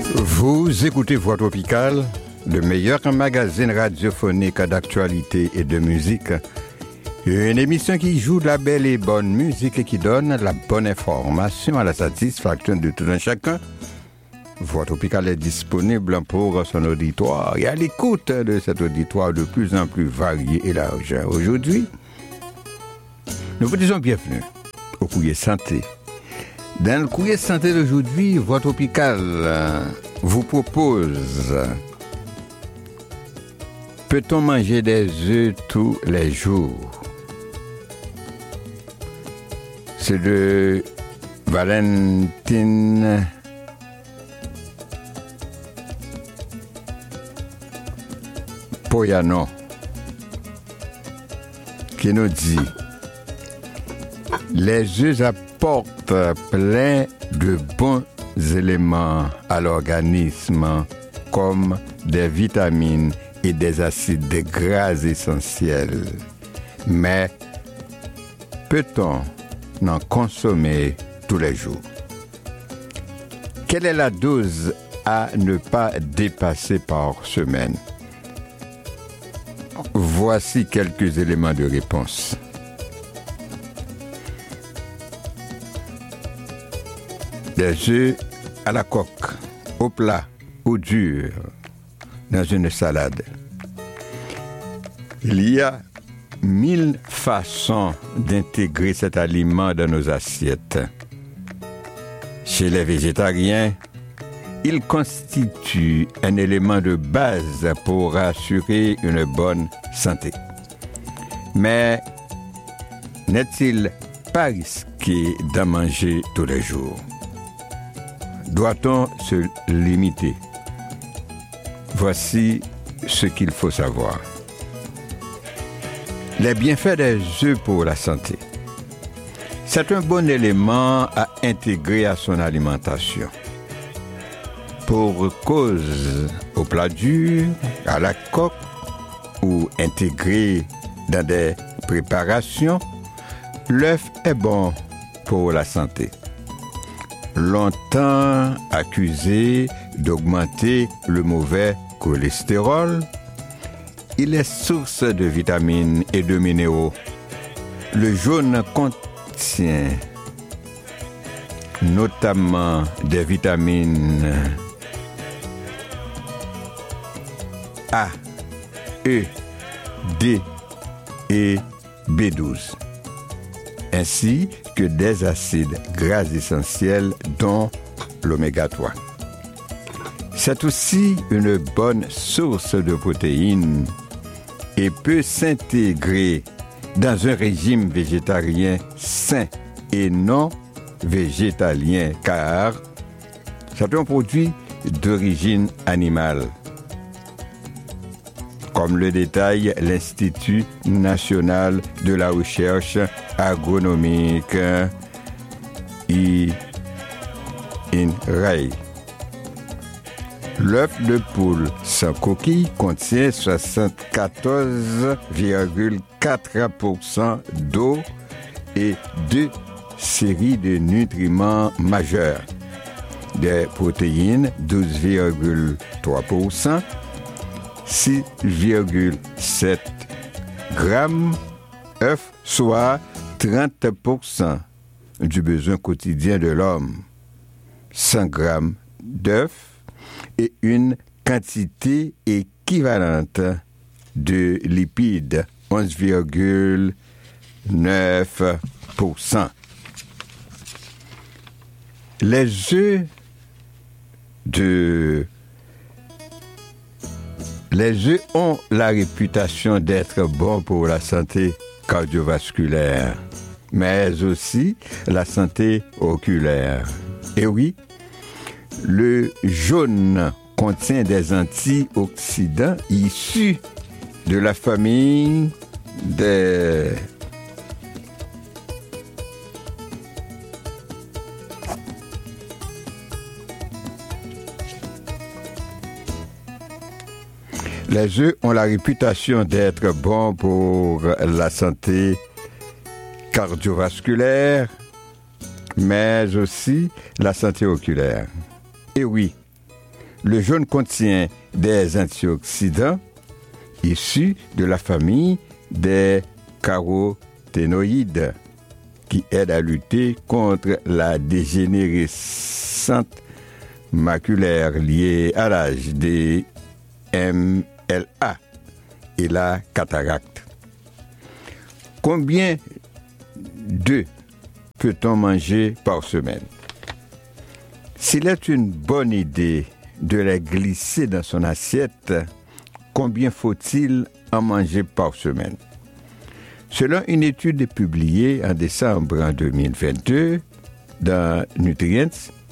Vous écoutez Voix Tropicale, le meilleur magazine radiophonique d'actualité et de musique. Une émission qui joue de la belle et bonne musique et qui donne la bonne information à la satisfaction de tout un chacun. Voix Tropicale est disponible pour son auditoire et à l'écoute de cet auditoire de plus en plus varié et large. Aujourd'hui, nous vous disons bienvenue au Courrier Santé. Dans le Courrier Santé d'aujourd'hui, Voix Tropicale vous propose: peut-on manger des œufs tous les jours? C'est de Valentine Poyano qui nous dit: les œufs apportent plein de bons éléments à l'organisme comme des vitamines et des acides gras essentiels. Mais peut-on en consommer tous les jours? Quelle est la dose à ne pas dépasser par semaine? Voici quelques éléments de réponse. Des œufs à la coque, au plat, au dur, dans une salade. Il y a 1000 façons d'intégrer cet aliment dans nos assiettes. Chez les végétariens, il constitue un élément de base pour assurer une bonne santé. Mais n'est-il pas risqué d'en manger tous les jours? Doit-on se limiter? Voici ce qu'il faut savoir. Les bienfaits des œufs pour la santé. C'est un bon élément à intégrer à son alimentation. Pour cause au plat dur, à la coque ou intégré dans des préparations, l'œuf est bon pour la santé. Longtemps accusé d'augmenter le mauvais cholestérol, il est source de vitamines et de minéraux. Le jaune contient notamment des vitamines A, E, D et B12, ainsi que des acides gras essentiels dont l'oméga 3. C'est aussi une bonne source de protéines et peut s'intégrer dans un régime végétarien sain et non végétalien, car c'est un produit d'origine animale, comme le détaille l'Institut national de la recherche agronomique, INRAE. L'œuf de poule sans coquille contient 74,4% d'eau et 2 séries de nutriments majeurs. Des protéines 12,3%, 6,7 grammes œufs, soit 30% du besoin quotidien de l'homme. 100 grammes d'œufs et une quantité équivalente de lipides, 11,9%. Les œufs ont la réputation d'être bons pour la santé cardiovasculaire, mais aussi la santé oculaire. Et oui, le jaune contient des antioxydants issus de la famille des Les œufs ont la réputation d'être bons pour la santé cardiovasculaire, mais aussi la santé oculaire. Et oui, Le jaune contient des antioxydants issus de la famille des caroténoïdes qui aident à lutter contre la dégénérescence maculaire liée à l'âge des MLA et la cataracte. Combien d'œufs peut-on manger par semaine? S'il est une bonne idée de les glisser dans son assiette, combien faut-il en manger par semaine? Selon une étude publiée en décembre 2022 dans Nutrients,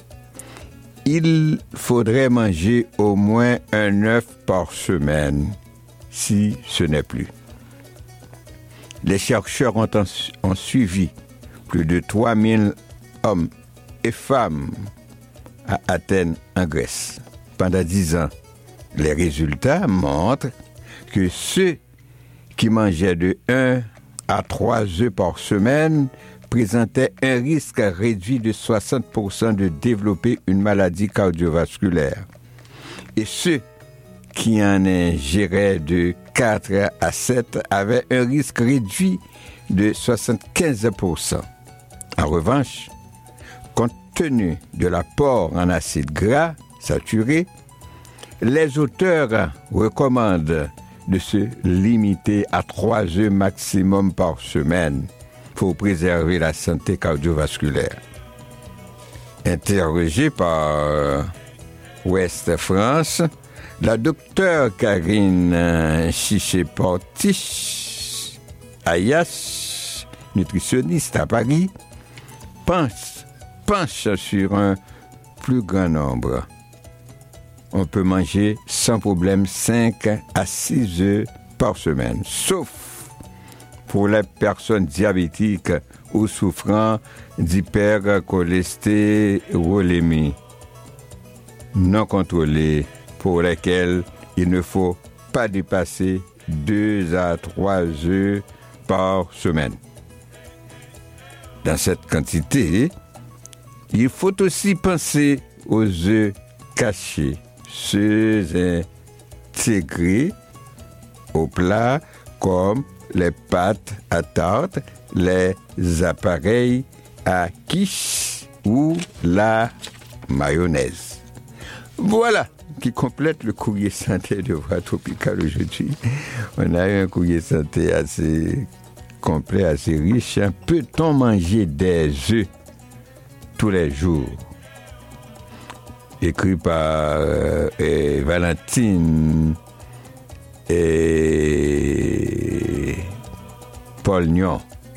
il faudrait manger au moins un œuf par semaine, si ce n'est plus. Les chercheurs ont suivi plus de 3000 hommes et femmes à Athènes, en Grèce, pendant 10 ans. Les résultats montrent que ceux qui mangeaient de 1 à 3 œufs par semaine présentaient un risque réduit de 60% de développer une maladie cardiovasculaire. Et ceux qui en ingéraient de 4 à 7 avaient un risque réduit de 75%. En revanche, compte tenu de l'apport en acides gras saturés, les auteurs recommandent de se limiter à 3 œufs maximum par semaine pour préserver la santé cardiovasculaire. Interrogée par Ouest France, la docteure Karine Chicheportis Ayas, nutritionniste à Paris, penche sur un plus grand nombre. On peut manger sans problème 5 à 6 œufs par semaine, sauf pour les personnes diabétiques ou souffrant d'hypercholestérolémie non contrôlée, pour lesquelles il ne faut pas dépasser 2 à 3 œufs par semaine. Dans cette quantité, il faut aussi penser aux œufs cachés, ceux intégrés au plat comme les pâtes à tarte, les appareils à quiche ou la mayonnaise. Voilà qui complète le courrier santé de Voix Tropicale aujourd'hui. On a eu un courrier santé assez complet, assez riche. Peut-on manger des œufs tous les jours? Écrit par Valentine et Paul Nyon.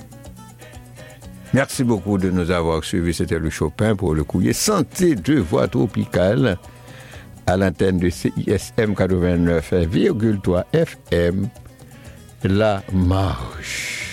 Merci beaucoup de nous avoir suivis. C'était le Chopin pour le courrier santé de Voix Tropicale à l'antenne de CISM 89,3 FM. La Marche.